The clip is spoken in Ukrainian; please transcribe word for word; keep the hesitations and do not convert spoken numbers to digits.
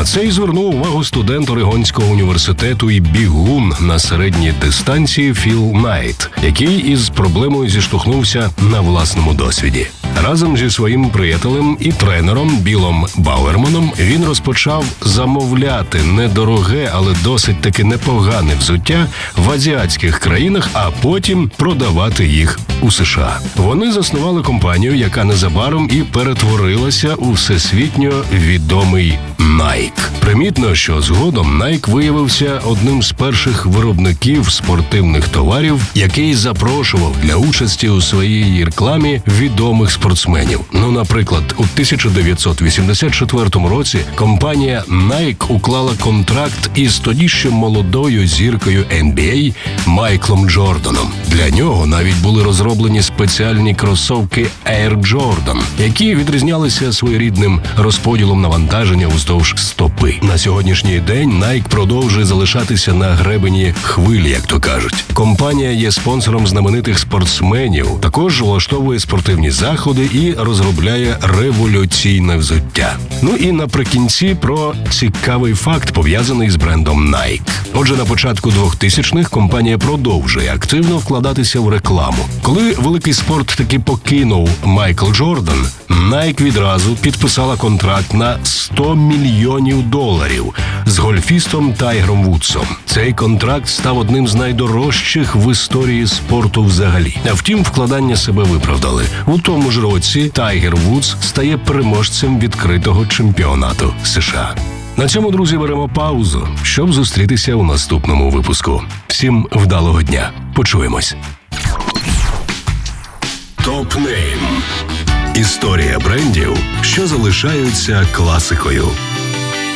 На це й звернув увагу студент Орегонського університету і бігун на середній дистанції Філ Найт, який із проблемою зіштовхнувся на власному досвіді. Разом зі своїм приятелем і тренером Білом Бауерманом він розпочав замовляти недороге, але досить таки непогане взуття в азіатських країнах, а потім продавати їх у США. Вони заснували компанію, яка незабаром і перетворилася у всесвітньо відомий Nike. Примітно, що згодом Nike виявився одним з перших виробників спортивних товарів, який запрошував для участі у своїй рекламі відомих спортсменів. Ну, наприклад, у тисяча дев'ятсот вісімдесят четвертому році компанія Nike уклала контракт із тоді ще молодою зіркою ен бі ей Майклом Джорданом. Для нього навіть були розроблені спеціальні кросовки Air Jordan, які відрізнялися своєрідним розподілом навантаження уздовж стопи. На сьогоднішній день Nike продовжує залишатися на гребені хвилі, як то кажуть. Компанія є спонсором знаменитих спортсменів, також влаштовує спортивні заходи і розробляє революційне взуття. Ну і наприкінці про цікавий факт, пов'язаний з брендом Nike. Отже, на початку двохтисячних компанія продовжує активно вкладатися в рекламу. Коли великий спорт таки покинув Майкл Джордан, Nike відразу підписала контракт на сто мільйонів доларів з гольфістом Тайгером Вудсом. Цей контракт став одним з найдорожчих в історії спорту взагалі. А втім, вкладання себе виправдали. У тому ж році Тайгер Вудс стає переможцем відкритого чемпіонату США. На цьому, друзі, беремо паузу, щоб зустрітися у наступному випуску. Всім вдалого дня. Почуємось. Топ-нейм. Історія брендів, що залишаються класикою.